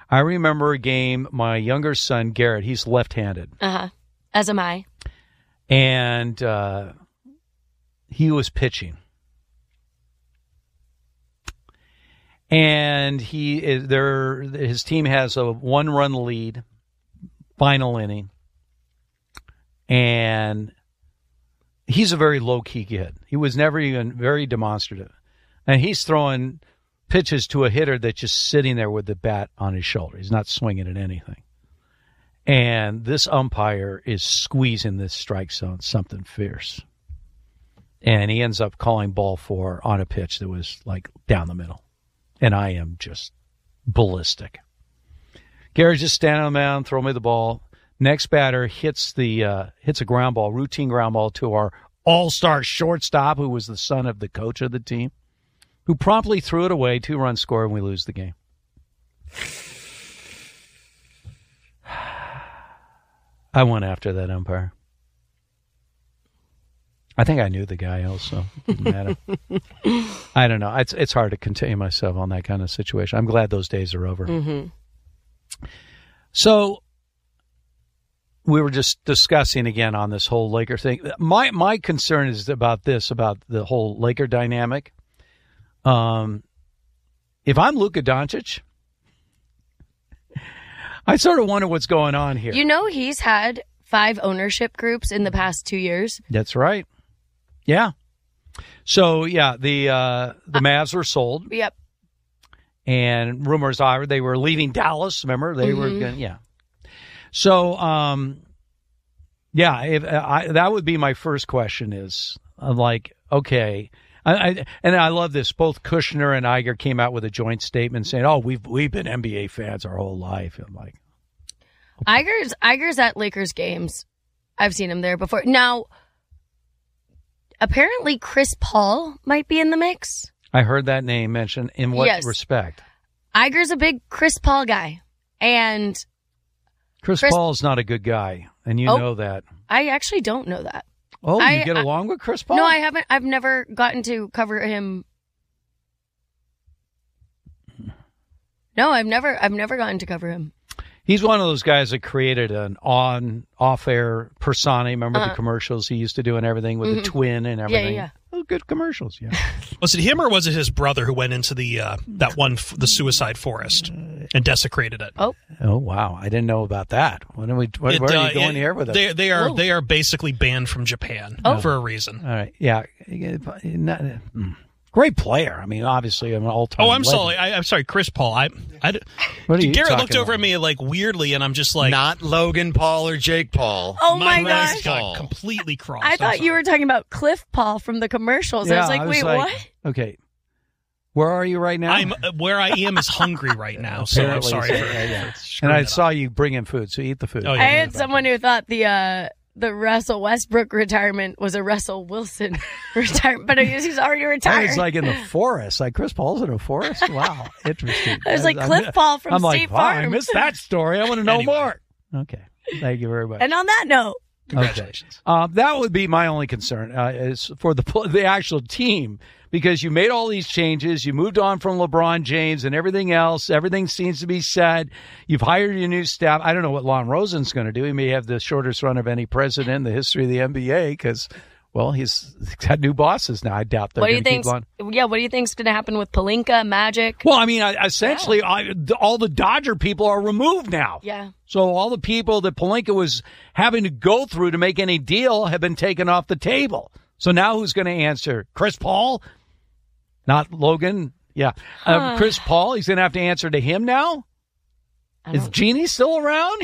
I remember a game, my younger son, Garrett, he's left-handed. As am I. And he was pitching. And his team has a 1-run lead, final inning. And he's a very low-key kid. He was never even very demonstrative. And he's throwing pitches to a hitter that's just sitting there with the bat on his shoulder. He's not swinging at anything. And this umpire is squeezing this strike zone, something fierce. And he ends up calling ball 4 on a pitch that was like down the middle. And I am just ballistic. Gary's just standing on the mound, throw me the ball. Next batter hits a ground ball, routine ground ball to our all-star shortstop, who was the son of the coach of the team, who promptly threw it away, 2-run score, and we lose the game. I went after that umpire. I think I knew the guy also. Didn't matter. I don't know. It's hard to contain myself on that kind of situation. I'm glad those days are over. Mm-hmm. So we were just discussing again on this whole Laker thing. My concern is about the whole Laker dynamic. If I'm Luka Doncic, I sort of wonder what's going on here. You know, he's had 5 ownership groups in the past 2 years. That's right. Yeah. So, yeah, the Mavs were sold. Yep. And rumors are they were leaving Dallas. Remember? They were going, yeah. So, that would be my first question is, I'm like, okay. And I love this. Both Kushner and Iger came out with a joint statement saying, "Oh, we've been NBA fans our whole life." I'm like, okay. Iger's at Lakers games. I've seen him there before. Now, apparently, Chris Paul might be in the mix. I heard that name mentioned. In what respect? Iger's a big Chris Paul guy, and Chris Paul is not a good guy, and you know that. I actually don't know that. Oh, you get along with Chris Paul? No, I haven't. I've never gotten to cover him. No, I've never gotten to cover him. He's one of those guys that created an off-air persona. Remember the commercials he used to do and everything with the twin and everything? Yeah. Oh, good commercials, yeah. Was it him or was it his brother who went into the suicide forest and desecrated it? Oh, wow. I didn't know about that. Where are you going here with it? They are basically banned from Japan for a reason. All right, yeah. Great player. I mean, obviously, an all-time. Oh, I'm legend. sorry. I'm sorry, Chris Paul. Garrett looked over at me like weirdly, and I'm just like, not Logan Paul or Jake Paul. Oh my gosh, got completely crossed. I thought you were talking about Cliff Paul from the commercials. Yeah, I was like, wait, what? Okay, where are you right now? Where I am is hungry right now, so I'm sorry. And I saw you bring in food, so eat the food. Oh, yeah, I had someone who thought the Russell Westbrook retirement was a Russell Wilson retirement, but he's already retired. It's like in the forest. Like Chris Paul's in a forest? Wow. Interesting. I was like Cliff Paul from State Farm. I missed that story. I want to know more. Okay. Thank you very much. And on that note. Congratulations. Okay. That would be my only concern is for the actual team, because you made all these changes. You moved on from LeBron James and everything else. Everything seems to be set. You've hired your new staff. I don't know what Lon Rosen's going to do. He may have the shortest run of any president in the history of the NBA because, well, he's got new bosses now. I doubt they're going to keep on. Yeah, what do you think's going to happen with Pelinka, Magic? Well, I mean, essentially, all the Dodger people are removed now. Yeah. So all the people that Pelinka was having to go through to make any deal have been taken off the table. So now who's going to answer? Chris Paul? Not Logan? Yeah. Chris Paul, he's going to have to answer to him now? Is Jeannie still around?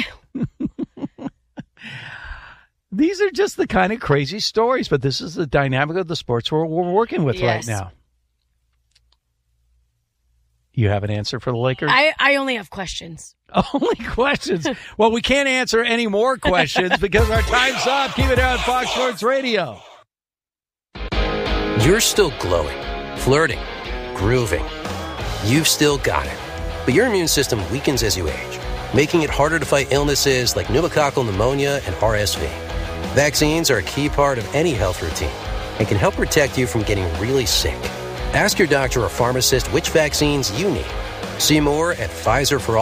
These are just the kind of crazy stories, but this is the dynamic of the sports we're working with right now. You have an answer for the Lakers? I only have questions. Only questions? Well, we can't answer any more questions because our time's up. Keep it on Fox Sports Radio. You're still glowing, flirting, grooving. You've still got it. But your immune system weakens as you age, making it harder to fight illnesses like pneumococcal pneumonia and RSV. Vaccines are a key part of any health routine and can help protect you from getting really sick. Ask your doctor or pharmacist which vaccines you need. See more at Pfizer for